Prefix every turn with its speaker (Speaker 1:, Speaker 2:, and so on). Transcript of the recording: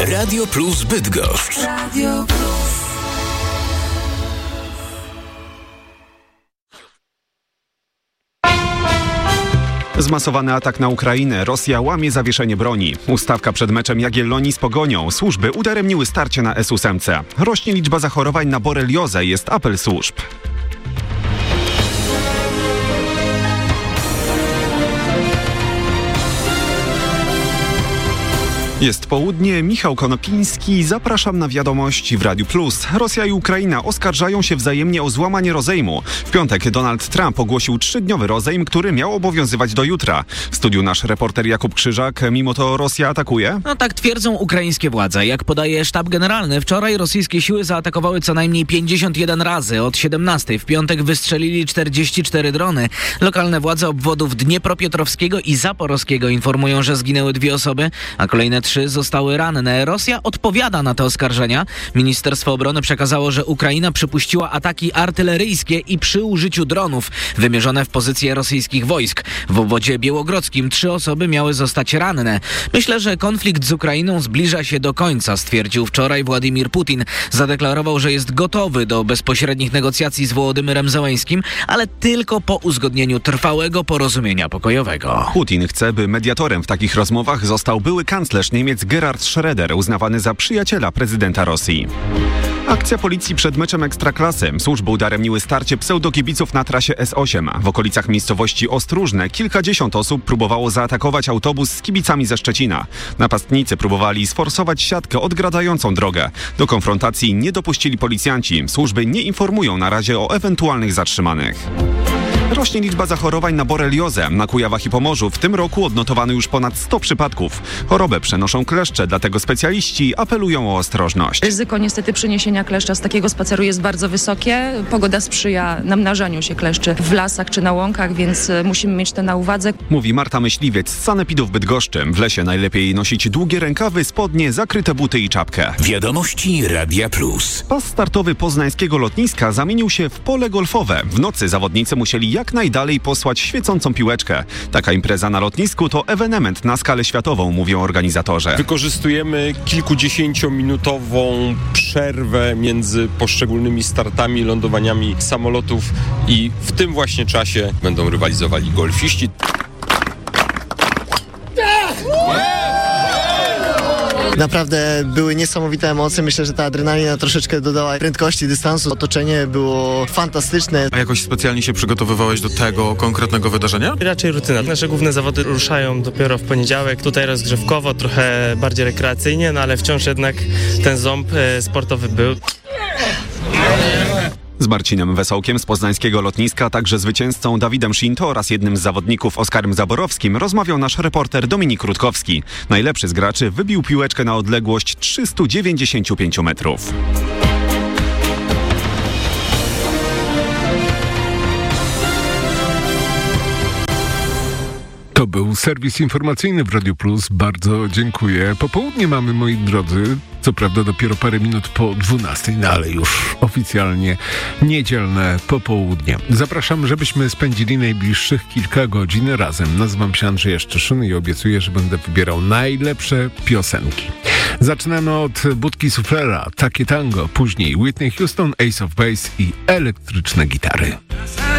Speaker 1: Radio Plus Bydgoszcz. Radio Plus.
Speaker 2: Zmasowany atak na Ukrainę. Rosja łamie zawieszenie broni. Ustawka przed meczem Jagiellonii z Pogonią. Służby udaremniły starcie na S8. Rośnie liczba zachorowań na boreliozę. Jest apel służb. Jest południe, Michał Konopiński, zapraszam na wiadomości w Radiu Plus. Rosja i Ukraina oskarżają się wzajemnie o złamanie rozejmu. W piątek Donald Trump ogłosił 3-dniowy rozejm, który miał obowiązywać do jutra. W studiu nasz reporter Jakub Krzyżak, mimo to Rosja atakuje?
Speaker 3: No tak twierdzą ukraińskie władze. Jak podaje sztab generalny, wczoraj rosyjskie siły zaatakowały co najmniej 51 razy. Od 17 w piątek wystrzelili 44 drony. Lokalne władze obwodów Dniepropietrowskiego i Zaporowskiego informują, że zginęły 2 osoby, a kolejne 3 zostały ranne. Rosja odpowiada na te oskarżenia. Ministerstwo Obrony przekazało, że Ukraina przypuściła ataki artyleryjskie i przy użyciu dronów wymierzone w pozycje rosyjskich wojsk. W obwodzie białogrodzkim 3 osoby miały zostać ranne. Myślę, że konflikt z Ukrainą zbliża się do końca, stwierdził wczoraj Władimir Putin. Zadeklarował, że jest gotowy do bezpośrednich negocjacji z Wołodymyrem Zełeńskim, ale tylko po uzgodnieniu trwałego porozumienia pokojowego.
Speaker 2: Putin chce, by mediatorem w takich rozmowach został były kanclerz Niemiec Gerhard Schröder, uznawany za przyjaciela prezydenta Rosji. Akcja policji przed meczem Ekstraklasy. Służby udaremniły starcie pseudokibiców na trasie S8. W okolicach miejscowości Ostróżne kilkadziesiąt osób próbowało zaatakować autobus z kibicami ze Szczecina. Napastnicy próbowali sforsować siatkę odgradającą drogę. Do konfrontacji nie dopuścili policjanci. Służby nie informują na razie o ewentualnych zatrzymanych. Rośnie liczba zachorowań na boreliozę. Na Kujawach i Pomorzu w tym roku odnotowano już ponad 100 przypadków. Chorobę przenoszą kleszcze, dlatego specjaliści apelują o ostrożność.
Speaker 4: Ryzyko niestety przeniesienia kleszcza z takiego spaceru jest bardzo wysokie. Pogoda sprzyja namnażaniu się kleszczy w lasach czy na łąkach, więc musimy mieć to na uwadze.
Speaker 2: Mówi Marta Myśliwiec z Sanepidu w Bydgoszczy. W lesie najlepiej nosić długie rękawy, spodnie, zakryte buty i czapkę.
Speaker 1: Wiadomości Radia Plus.
Speaker 2: Pas startowy poznańskiego lotniska zamienił się w pole golfowe. W nocy zawodnicy musieli jak najdalej posłać świecącą piłeczkę. Taka impreza na lotnisku to ewenement na skalę światową, mówią organizatorzy.
Speaker 5: Wykorzystujemy kilkudziesięciominutową przerwę między poszczególnymi startami, lądowaniami samolotów i w tym właśnie czasie będą rywalizowali golfiści.
Speaker 6: Naprawdę były niesamowite emocje. Myślę, że ta adrenalina troszeczkę dodała prędkości dystansu. Otoczenie było fantastyczne.
Speaker 7: A jakoś specjalnie się przygotowywałeś do tego konkretnego wydarzenia?
Speaker 8: Raczej rutyna. Nasze główne zawody ruszają dopiero w poniedziałek. Tutaj rozgrzewkowo, trochę bardziej rekreacyjnie, no ale wciąż jednak ten ząb sportowy był.
Speaker 2: Z Marcinem Wesołkiem z poznańskiego lotniska, także zwycięzcą Dawidem Szinto oraz jednym z zawodników Oskarem Zaborowskim rozmawiał nasz reporter Dominik Rutkowski. Najlepszy z graczy wybił piłeczkę na odległość 395 metrów.
Speaker 9: To był serwis informacyjny w Radiu Plus. Bardzo dziękuję. Popołudnie mamy, moi drodzy, co prawda dopiero parę minut po 12, no ale już oficjalnie niedzielne popołudnie. Zapraszam, żebyśmy spędzili najbliższych kilka godzin razem. Nazywam się Andrzej Szczeszyn i obiecuję, że będę wybierał najlepsze piosenki. Zaczynamy od budki suflera, Takie Tango, później Whitney Houston, Ace of Base i elektryczne gitary.